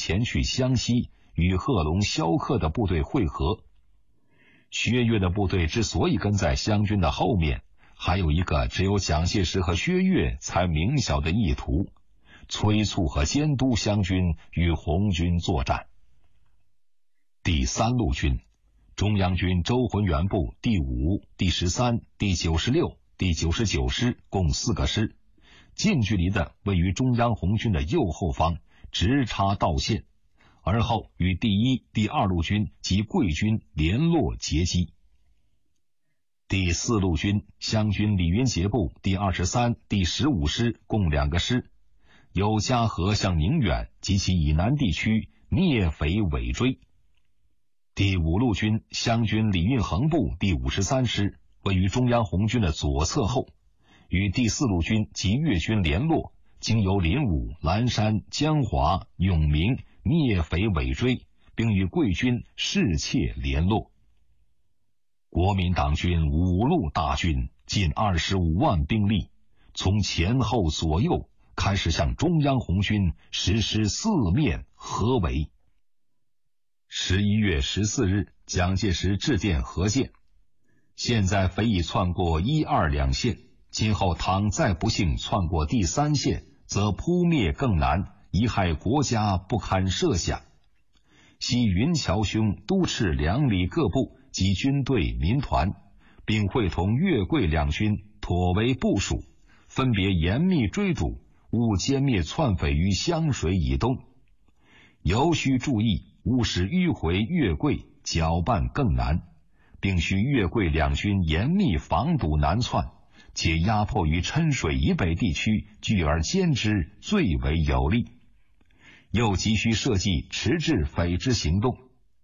前去湘西与贺龙、萧克的部队会合。薛岳的部队之所以跟在湘军的后面，还有一个只有蒋介石和薛岳才明晓的意图，催促和监督湘军与红军作战。第3路军，中央军周浑元部第5、第13、第96、第99师共4个师，近距离的位于中央红军的右后方，直插道线，而后与第1、第2路军及桂军联络截击。第4路军湘军李云杰部第23、第15师共2个师，由嘉禾向宁远及其以南地区聂匪尾追。第5路军湘军李运衡部第53师位于中央红军的左侧后，与第4路军及粤军联络，经由临武、蓝山、江华、永明、聂匪尾追，并与桂军士切联络。国民党军5路大军近25万兵力，从前后左右开始向中央红军实施四面合围。11月14日，蒋介石致电何键：现在匪已窜过1、2两线，今后倘再不幸窜过第3线，则扑灭更难，贻害国家不堪设想。系云桥兄督斥两里各部及军队民团，并会同粤桂两军妥为部署，分别严密追逐，勿歼灭窜匪于湘水以东。尤需注意，勿使迂回粤桂搅拌更难，并需粤桂两军严密防堵南窜，且压迫于郴水以北地区，聚而歼之最为有利。又急需设计迟滞匪之行动。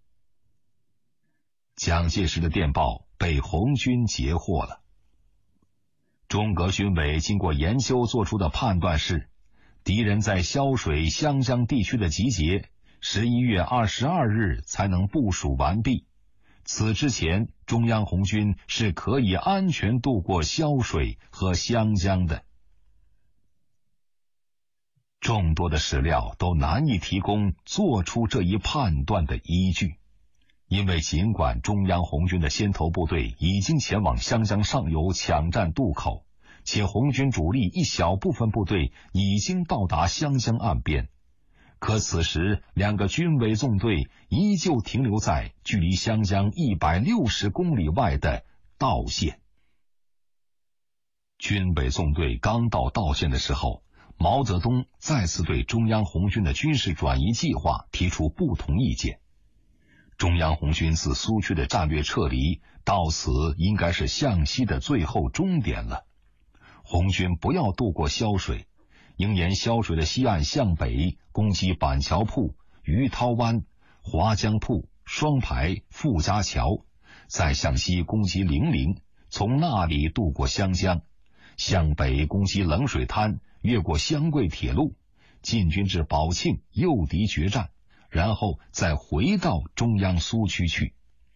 蒋介石的电报被红军截获了。中革军委经过研究做出的判断是，敌人在萧水、湘江地区的集结11月22日才能部署完毕，此之前中央红军是可以安全渡过萧水和湘江的。众多的史料都难以提供做出这一判断的依据，因为尽管中央红军的先头部队已经前往湘江上游抢占渡口，且红军主力一小部分部队已经到达湘江岸边，可此时两个军委纵队依旧停留在距离湘江160公里外的道线。军委纵队刚到道线的时候，毛泽东再次对中央红军的军事转移计划提出不同意见。中央红军自苏区的战略撤离，到此应该是向西的最后终点了。红军不要渡过萧水，应沿萧水的西岸向北攻击板桥铺、鱼涛湾、华江铺、双排、傅家桥，再向西攻击零陵，从那里渡过湘江，向北攻击冷水滩，越过湘桂铁路，进军至宝庆，诱敌决战，然后再回到中央苏区去。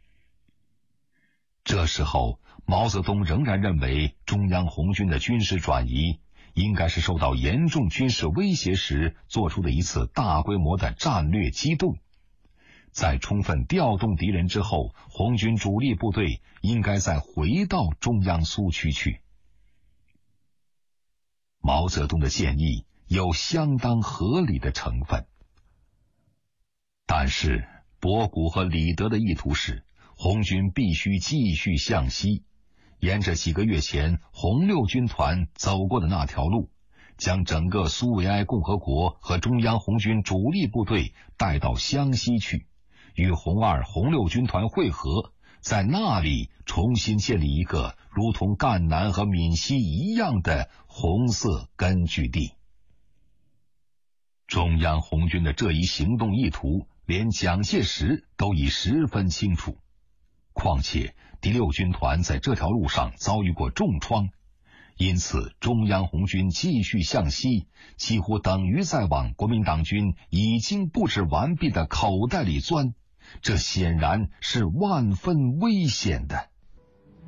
这时候毛泽东仍然认为中央红军的军事转移应该是受到严重军事威胁时做出的一次大规模的战略机动。在充分调动敌人之后，红军主力部队应该再回到中央苏区去。毛泽东的建议有相当合理的成分，但是博古和李德的意图是红军必须继续向西，沿着几个月前红六军团走过的那条路，将整个苏维埃共和国和中央红军主力部队带到湘西去，与红二、红六军团会合，在那里重新建立一个如同赣南和闽西一样的红色根据地。中央红军的这一行动意图，连蒋介石都已十分清楚。况且第六军团在这条路上遭遇过重创，因此中央红军继续向西，几乎等于在往国民党军已经布置完毕的口袋里钻，这显然是万分危险的。